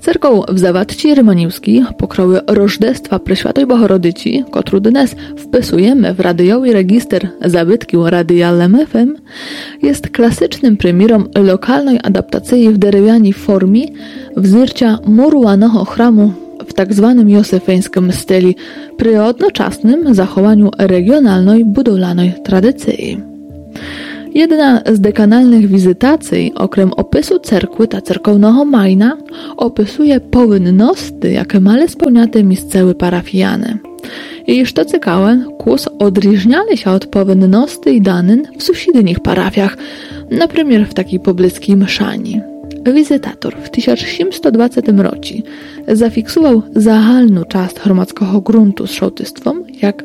Cerkoł w Zawatci Rymaniuskiej pokrowy Rożdestwa Preświatoj Bohorodyci, kotru dnes wpisujemy w radiowy register zabytki radialem FM, jest klasycznym premierem lokalnej adaptacji w derewianej formie wzyrcia murowanego chramu w tak zwanym józefeńskim stylu, przy jednoczesnym zachowaniu regionalnej budowlanej tradycji. Jedna z dekanalnych wizytacji, okrem opisu cerkwy ta cerkownego majna, opisuje powinności, jakie male spełniate miejscowe parafiany. I to ciekawe, kus odróżniali się od powinności danych w sąsiednich parafiach, na przykład w takiej pobliskiej Mszani. Wizytator w 1720 roku zafiksował zahalną część hromadzkiego gruntu z sołtystwem jak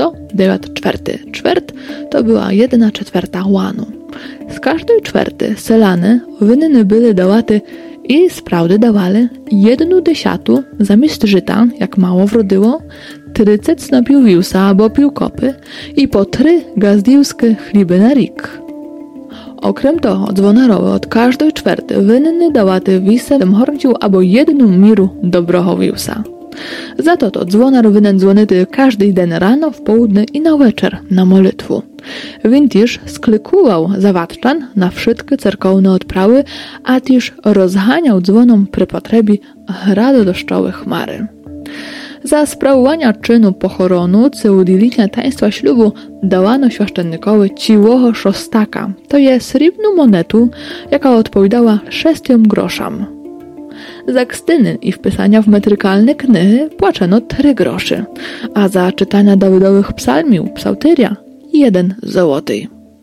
109 czwert, to była 1/4 łanu. Z każdej czwerty selany winny były dawaty i sprawdy dawali 1/10 zamiast żyta, jak mało wrodyło, 30 snopił wiłsa albo piłkopy i po 3 gazdiłskie chliby na rik. Okrem toho, dzwonarowe od każdej czwerty winny dawaty wisem hornciu albo 1 miru dobroho wiłsa. Za to dzwonar winien dzwonity każdy dzień rano, w południe i na wieczór na molitwu. Win też sklikuwał zawatczan na wszystkie cerkowne odprawy, a też rozganiał dzwonom przy potrzebie radodoszczowe chmary. Za sprawowania czynu pochoronu czy udzielenia taństwa ślubu dawano świaszczennikowi ciłoho szostaka, to jest srebrną monetu, jaka odpowiadała 6 groszam. Za kstyny i wpisania w metrykalne knihy płaczono 3 groszy, a za czytania Dawidowych psalmiów, psałtyria 1 złoty.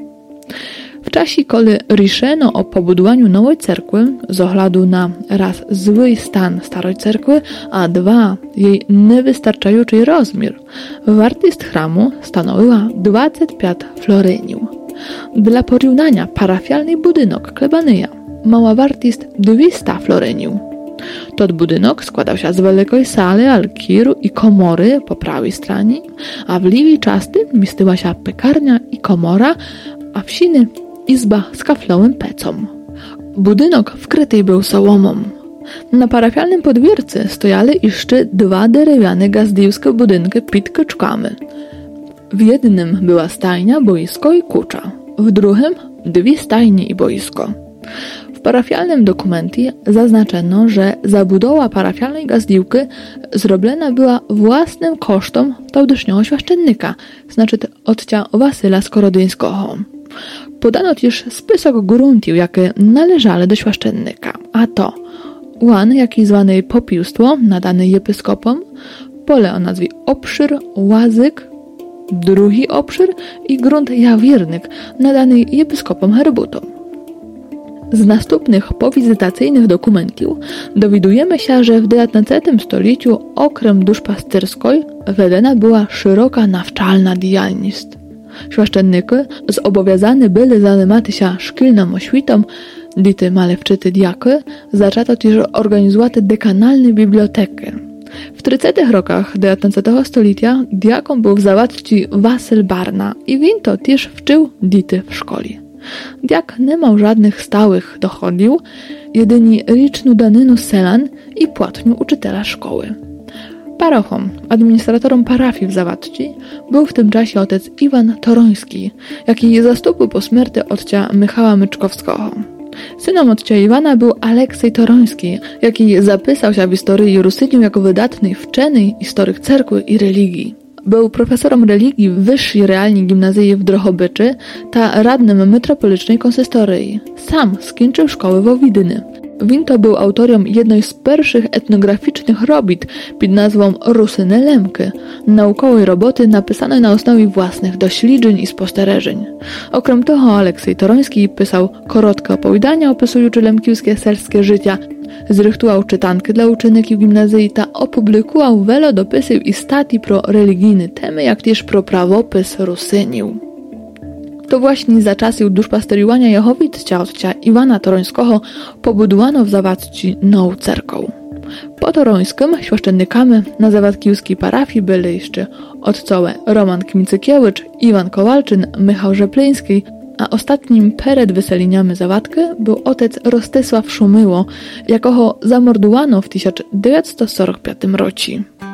W czasie, kiedy riszeno o pobudowaniu nowej cerkwy, z oglądu na raz zły stan starej cerkwy, a 2 jej niewystarczający rozmiar, wartość chramu stanowiła 25 floryniów. Dla porównania parafialny budynek Klebanyja mała wartość 200 floryniów. Tot budynek składał się z wielkiej sali, alkiru i komory po prawej stronie, a w lewej części mieściła się piekarnia i komora, a w siny izba z kaflowym pecą. Budynek wkryty był sołomą. Na parafialnym podwórce stojali jeszcze 2 drewniane gazdiłskie budynki pід kyczkami. W jednym była stajnia, boisko i kucza, w drugim 2 stajnie i boisko. W parafialnym dokumencie zaznaczono, że zabudowa parafialnej gazdiłki zrobiona była własnym kosztem tałdyszniego świaszczennika, znaczy odcia Wasyla Skorodyńskiego. Podano też spisok gruntów, jakie należały do świaszczennika, a to łan, jaki zwany popiłstwo, nadany episkopom, pole o nazwie obszyr, łazyk, drugi obszyr i grunt jawiernik, nadany episkopom herbutom. Z następnych powizytacyjnych dokumentów dowiadujemy się, że w XIX stuleciu okrem duszpasterskiej wedena była szeroka nawczalna działalność. Świaszczenniki zobowiązane byli zajmować się szkolną oświtą, dity malewczyty diaky, zaczęto też organizować dekanalne biblioteki. W 30 rokach XIX stulecia diaką był w Zawatci Wasyl Barna i win to też wczył dity w szkole. Diak nie miał żadnych stałych dochodów, jedynie liczną daninu selan i płatniu uczytela szkoły. Parochom, administratorem parafii w Zawatci, był w tym czasie otec Iwan Toroński, jaki zastąpił po śmierci ojca Michała Myczkowskiego. Synem ojca Iwana był Aleksej Toroński, jaki zapisał się w historii Rusyniu jako wydatny wczeny historyk cerkwy i religii. Był profesorem religii w Wyższej Realnej Gimnazji w Drohobyczy, ta radnym metropolicznej konsystorii. Sam skończył szkołę w Owidyny. Winto był autorem jednej z pierwszych etnograficznych robót pod nazwą Rusyny Lemki, naukowej roboty napisanej na osnowie własnych doświadczeń i spostrzeżeń. Okrem tego Aleksej Toroński pisał krótkie opowiadania opisujące lemkiwskie selskie życia, zrychtował czytanki dla uczennic w gimnazji, ta opublikował wiele dopisów i statii pro religijne temy, jak też pro prawopis Rusyniów. To właśnie za czasów duszpasteriowania Jehowitcia ojca Iwana Torońskiego pobudowano w Zawatci nową cerką. Po Torońskim świaszczennikami na zawatkiwskiej parafii byli jeszcze ojcowie Roman Kmicykiewicz, Iwan Kowalczyn, Michał Rzepliński, a ostatnim před wyseleniami Zawatky był otec Rostysław Szumyło, jakoho zamordowano w 1945 roku.